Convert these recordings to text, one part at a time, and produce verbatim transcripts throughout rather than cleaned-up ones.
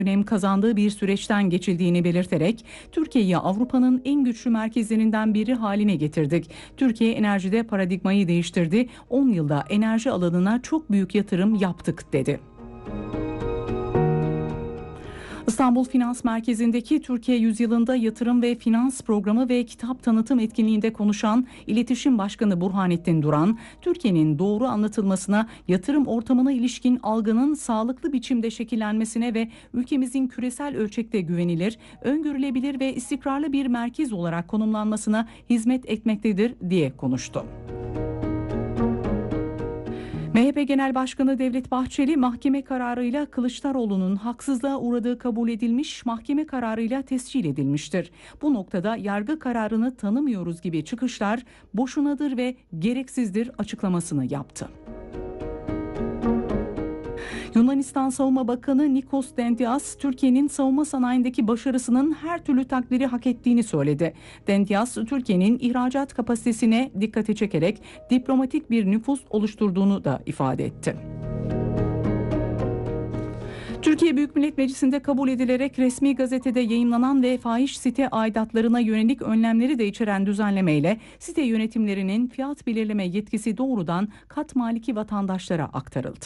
önem kazandığı bir süreçten geçildiğini belirterek Türkiye'yi Avrupa'nın en güçlü merkezlerinden biri haline getirdik. Türkiye enerjide paradigmayı değiştirdi. on yılda enerji alanına çok büyük yatırım yaptık dedi. İstanbul Finans Merkezi'ndeki Türkiye Yüzyılında Yatırım ve Finans Programı ve kitap tanıtım etkinliğinde konuşan İletişim Başkanı Burhanettin Duran, Türkiye'nin doğru anlatılmasına, yatırım ortamına ilişkin algının sağlıklı biçimde şekillenmesine ve ülkemizin küresel ölçekte güvenilir, öngörülebilir ve istikrarlı bir merkez olarak konumlanmasına hizmet etmektedir diye konuştu. M H P Genel Başkanı Devlet Bahçeli, mahkeme kararıyla Kılıçdaroğlu'nun haksızlığa uğradığı kabul edilmiş, mahkeme kararıyla tescil edilmiştir. Bu noktada yargı kararını tanımıyoruz gibi çıkışlar boşunadır ve gereksizdir açıklamasını yaptı. Yunanistan Savunma Bakanı Nikos Dendias, Türkiye'nin savunma sanayindeki başarısının her türlü takdiri hak ettiğini söyledi. Dendias, Türkiye'nin ihracat kapasitesine dikkati çekerek diplomatik bir nüfuz oluşturduğunu da ifade etti. Türkiye Büyük Millet Meclisi'nde kabul edilerek resmi gazetede yayımlanan ve fahiş site aidatlarına yönelik önlemleri de içeren düzenlemeyle site yönetimlerinin fiyat belirleme yetkisi doğrudan kat maliki vatandaşlara aktarıldı.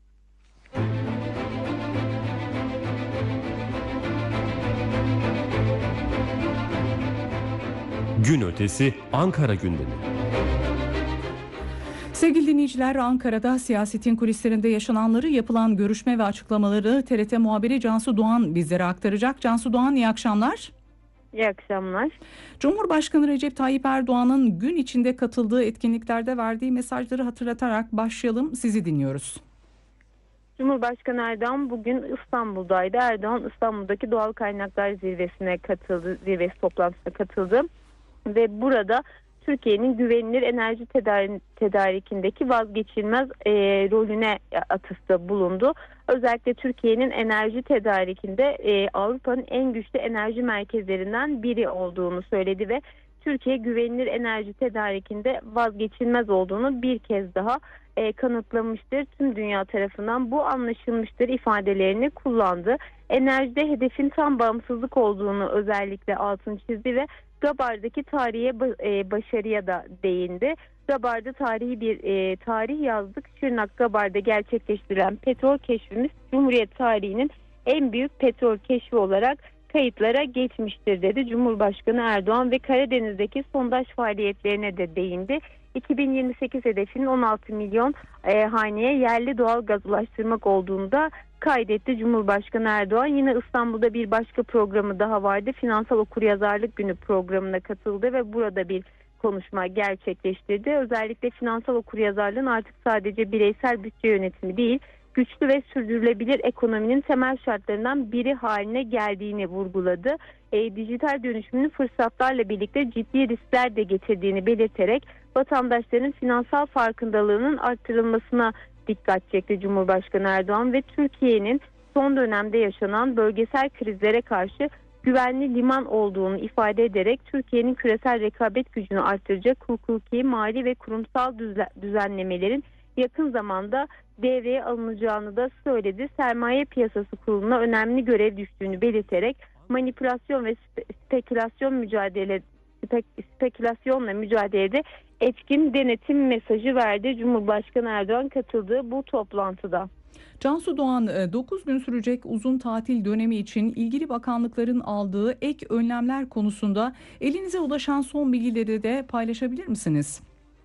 Gün ötesi Ankara gündemi. Sevgili dinleyiciler, Ankara'da siyasetin kulislerinde yaşananları, yapılan görüşme ve açıklamaları T R T muhabiri Cansu Doğan bizlere aktaracak. Cansu Doğan, iyi akşamlar. İyi akşamlar. Cumhurbaşkanı Recep Tayyip Erdoğan'ın gün içinde katıldığı etkinliklerde verdiği mesajları hatırlatarak başlayalım. Sizi dinliyoruz. Cumhurbaşkanı Erdoğan bugün İstanbul'daydı. Erdoğan İstanbul'daki doğal kaynaklar zirvesine katıldı, zirvesi toplantısına katıldı ve burada Türkiye'nin güvenilir enerji tedar- tedarikindeki vazgeçilmez e, rolüne atıfta bulundu. Özellikle Türkiye'nin enerji tedarikinde e, Avrupa'nın en güçlü enerji merkezlerinden biri olduğunu söyledi ve Türkiye güvenilir enerji tedarikinde vazgeçilmez olduğunu bir kez daha e, kanıtlamıştır. Tüm dünya tarafından bu anlaşılmıştır ifadelerini kullandı. Enerjide hedefin tam bağımsızlık olduğunu özellikle altını çizdi ve Gabar'daki tarihe e, başarıya da değindi. Gabar'da tarihi bir e, tarih yazdık. Şırnak Gabar'da gerçekleştirilen petrol keşfimiz Cumhuriyet tarihinin en büyük petrol keşfi olarak kayıtlara geçmiştir dedi Cumhurbaşkanı Erdoğan ve Karadeniz'deki sondaj faaliyetlerine de değindi. iki bin yirmi sekiz hedefinin on altı milyon e, haneye yerli doğal gaz ulaştırmak olduğunu da kaydetti Cumhurbaşkanı Erdoğan. Yine İstanbul'da bir başka programı daha vardı. Finansal Okuryazarlık Günü programına katıldı ve burada bir konuşma gerçekleştirdi. Özellikle finansal okuryazarlığın artık sadece bireysel bütçe yönetimi değil, güçlü ve sürdürülebilir ekonominin temel şartlarından biri haline geldiğini vurguladı. E, dijital dönüşümün fırsatlarla birlikte ciddi riskler de getirdiğini belirterek vatandaşların finansal farkındalığının arttırılmasına dikkat çekti Cumhurbaşkanı Erdoğan ve Türkiye'nin son dönemde yaşanan bölgesel krizlere karşı güvenli liman olduğunu ifade ederek Türkiye'nin küresel rekabet gücünü artıracak hukuki, mali ve kurumsal düzenlemelerin yakın zamanda devreye alınacağını da söyledi. Sermaye Piyasası Kurulu'na önemli görev düştüğünü belirterek manipülasyon ve spekülasyon mücadele spek, spekülasyonla mücadelede etkin denetim mesajı verdi Cumhurbaşkanı Erdoğan katıldığı bu toplantıda. Cansu Doğan, dokuz gün sürecek uzun tatil dönemi için ilgili bakanlıkların aldığı ek önlemler konusunda elinize ulaşan son bilgileri de paylaşabilir misiniz?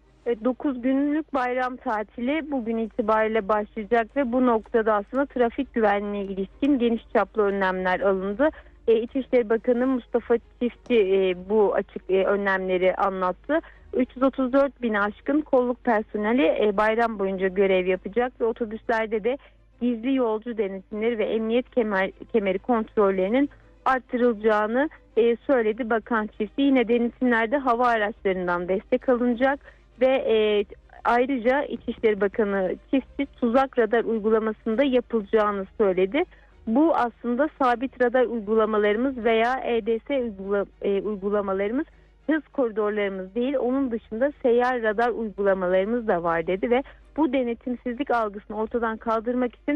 dokuz günlük bayram tatili bugün itibariyle başlayacak ve bu noktada aslında trafik güvenliğine ilişkin geniş çaplı önlemler alındı. E, İçişleri Bakanı Mustafa Çiftçi e, bu açık e, önlemleri anlattı. üç yüz otuz dört bin aşkın kolluk personeli e, bayram boyunca görev yapacak ve otobüslerde de gizli yolcu denetimleri ve emniyet kemer, kemeri kontrollerinin arttırılacağını e, söyledi Bakan Çiftçi. Yine denetimlerde hava araçlarından destek alınacak ve e, ayrıca İçişleri Bakanı Çiftçi tuzak radar uygulamasında yapılacağını söyledi. Bu aslında sabit radar uygulamalarımız veya E D S uygula, e, uygulamalarımız, hız koridorlarımız değil, onun dışında seyyar radar uygulamalarımız da var dedi ve bu denetimsizlik algısını ortadan kaldırmak için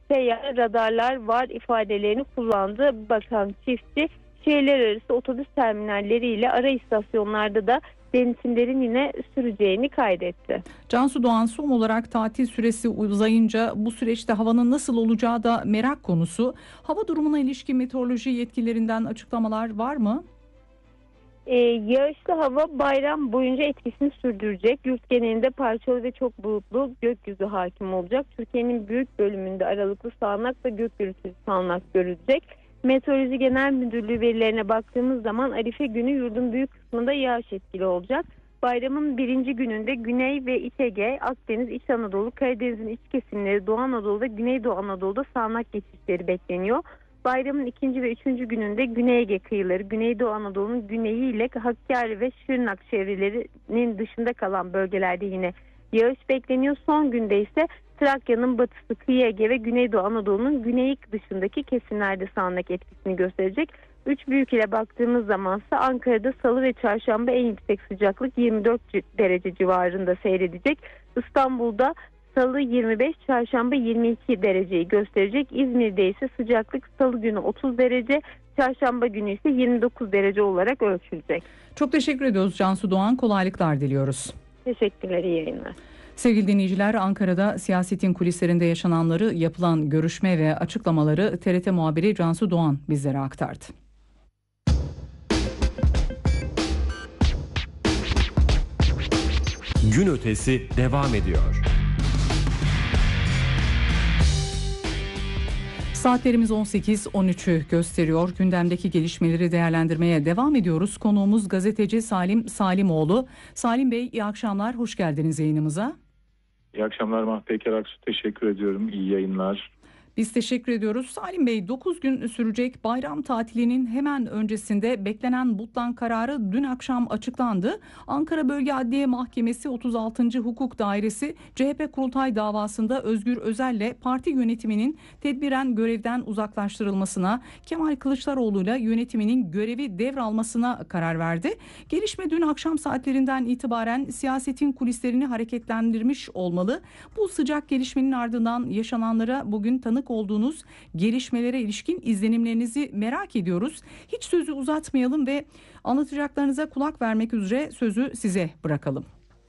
seyyar radarlar var ifadelerini kullandı bakan çiftçi. Şehirler arası otobüs terminalleriyle ara istasyonlarda da denetimlerin yine süreceğini kaydetti. Cansu Doğan, son olarak tatil süresi uzayınca bu süreçte havanın nasıl olacağı da merak konusu. Hava durumuna ilişkin meteoroloji yetkililerinden açıklamalar var mı? Ee, yağışlı hava bayram boyunca etkisini sürdürecek. Yurt genelinde parçalı ve çok bulutlu gökyüzü hakim olacak. Türkiye'nin büyük bölümünde aralıklı sağanak ve gök gürültülü sağanak görülecek. Meteoroloji Genel Müdürlüğü verilerine baktığımız zaman Arife günü yurdun büyük kısmında yağış etkili olacak. Bayramın birinci gününde Güney ve İç Ege, Akdeniz, İç Anadolu, Karadeniz'in iç kesimleri, Doğu Anadolu ve Güneydoğu Anadolu'da sağanak geçişleri bekleniyor. Bayramın ikinci ve üçüncü gününde Güney Ege kıyıları, Güneydoğu Anadolu'nun güneyi ile Hakkari ve Şırnak çevrelerinin dışında kalan bölgelerde yine yağış bekleniyor. Son günde ise Trakya'nın batısı, Kıyı Ege ve Güneydoğu Anadolu'nun güneyi dışındaki kesimlerde sağanak etkisini gösterecek. Üç büyük ile baktığımız zamansa Ankara'da salı ve çarşamba en yüksek sıcaklık yirmi dört derece civarında seyredecek. İstanbul'da salı yirmi beş, çarşamba yirmi iki dereceyi gösterecek. İzmir'de ise sıcaklık salı günü otuz derece, çarşamba günü ise yirmi dokuz derece olarak ölçülecek. Çok teşekkür ediyoruz Cansu Doğan. Kolaylıklar diliyoruz. Teşekkürler, iyi yayınlar. Sevgili dinleyiciler, Ankara'da siyasetin kulislerinde yaşananları, yapılan görüşme ve açıklamaları T R T muhabiri Cansu Doğan bizlere aktardı. Gün ötesi devam ediyor. Saatlerimiz on sekiz on üçü gösteriyor. Gündemdeki gelişmeleri değerlendirmeye devam ediyoruz. Konuğumuz gazeteci Salim Salimoğlu. Salim Bey, iyi akşamlar, hoş geldiniz yayınımıza. İyi akşamlar Mahpeker Aksu, teşekkür ediyorum. İyi yayınlar. Biz teşekkür ediyoruz. Salim Bey, dokuz gün sürecek bayram tatilinin hemen öncesinde beklenen Butlan kararı dün akşam açıklandı. Ankara Bölge Adliye Mahkemesi otuz altıncı Hukuk Dairesi C H P kurultay davasında Özgür Özel'le parti yönetiminin tedbiren görevden uzaklaştırılmasına, Kemal Kılıçdaroğlu'yla yönetiminin görevi devralmasına karar verdi. Gelişme dün akşam saatlerinden itibaren siyasetin kulislerini hareketlendirmiş olmalı. Bu sıcak gelişmenin ardından yaşananlara bugün tanık olduğunuz gelişmelere ilişkin izlenimlerinizi merak ediyoruz. Hiç sözü uzatmayalım ve anlatacaklarınıza kulak vermek üzere sözü size bırakalım.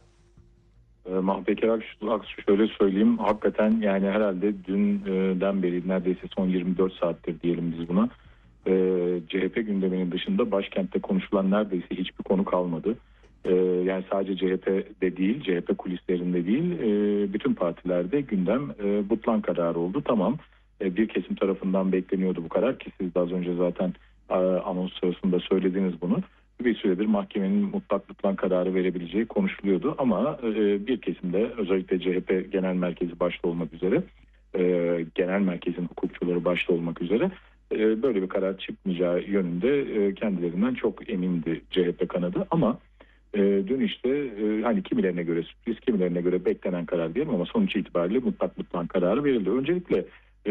Mahpeker Aksu, şöyle söyleyeyim, hakikaten yani herhalde dünden beri neredeyse son yirmi dört saattir diyelim biz buna, C H P gündeminin dışında başkentte konuşulan neredeyse hiçbir konu kalmadı. Yani sadece C H P'de değil, C H P kulislerinde değil, bütün partilerde gündem Butlan kararı oldu. Tamam, bir kesim tarafından bekleniyordu bu karar ki siz de az önce zaten anons sırasında söylediniz bunu. Bir süredir mahkemenin mutlak Butlan kararı verebileceği konuşuluyordu ama bir kesimde, özellikle C H P Genel Merkezi başta olmak üzere, genel merkezin hukukçuları başta olmak üzere böyle bir karar çıkmayacağı yönünde kendilerinden çok emindi C H P kanadı. Ama dün işte hani kimilerine göre sürpriz, kimilerine göre beklenen karar diyelim ama sonuç itibariyle mutlak Butlan kararı verildi. Öncelikle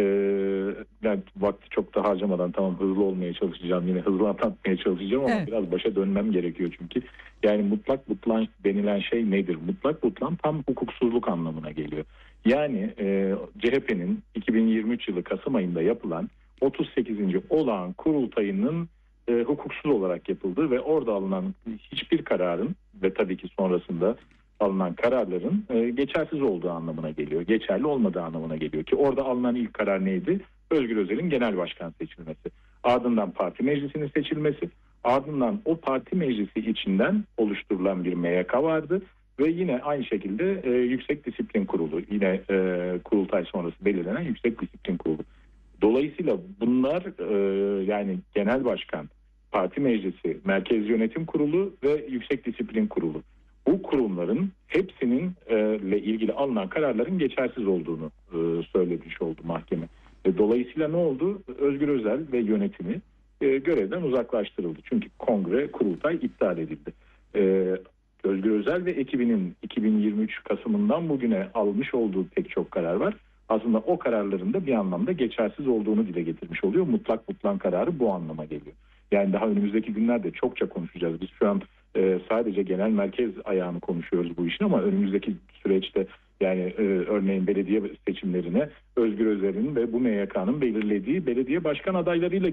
ben vakti çok da harcamadan, tamam hızlı olmaya çalışacağım, yine hızlı anlatmaya çalışacağım ama evet, biraz başa dönmem gerekiyor çünkü. Yani mutlak Butlan denilen şey nedir? Mutlak Butlan tam hukuksuzluk anlamına geliyor. Yani e, C H P'nin iki bin yirmi üç yılı Kasım ayında yapılan otuz sekizinci olağan kurultayının e, hukuksuz olarak yapıldığı ve orada alınan hiçbir kararın ve tabii ki sonrasında alınan kararların e, geçersiz olduğu anlamına geliyor. Geçerli olmadığı anlamına geliyor ki orada alınan ilk karar neydi? Özgür Özel'in genel başkan seçilmesi. Ardından parti meclisinin seçilmesi. Ardından o parti meclisi içinden oluşturulan bir M Y K vardı. Ve yine aynı şekilde e, Yüksek Disiplin Kurulu. Yine e, kurultay sonrası belirlenen Yüksek Disiplin Kurulu. Dolayısıyla bunlar e, yani genel başkan, parti meclisi, Merkez Yönetim Kurulu ve Yüksek Disiplin Kurulu. Bu kurumların hepsinin e, ile ilgili alınan kararların geçersiz olduğunu e, söylemiş oldu mahkeme. E, dolayısıyla ne oldu? Özgür Özel ve yönetimi e, görevden uzaklaştırıldı. Çünkü kongre, kurultay iptal edildi. E, Özgür Özel ve ekibinin iki bin yirmi üç Kasım'ından bugüne almış olduğu pek çok karar var. Aslında o kararların da bir anlamda geçersiz olduğunu dile getirmiş oluyor. Mutlak Butlan kararı bu anlama geliyor. Yani daha önümüzdeki günlerde çokça konuşacağız. Biz şu an e, sadece genel merkez ayağını konuşuyoruz bu işin, ama önümüzdeki süreçte yani e, örneğin belediye seçimlerine Özgür Özel'in ve bu M Y K'nın belirlediği belediye başkan adaylarıyla